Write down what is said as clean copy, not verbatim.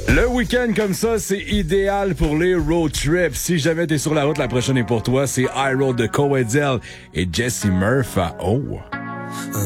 Le week-end comme ça, c'est idéal pour les road trips. Si jamais t'es sur la route, la prochaine est pour toi. C'est I Road de Coedel et Jesse Murph. Oh!